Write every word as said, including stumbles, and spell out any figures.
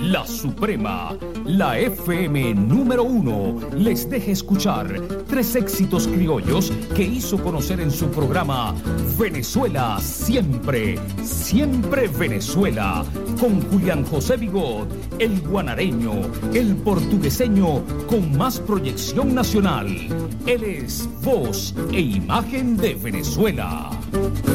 La Suprema, la F M número uno, les deja escuchar tres éxitos criollos que hizo conocer en su programa Venezuela Siempre, Siempre Venezuela, con Julián José Bigot, el guanareño, el portugueseño con más proyección nacional. Él es voz e imagen de Venezuela.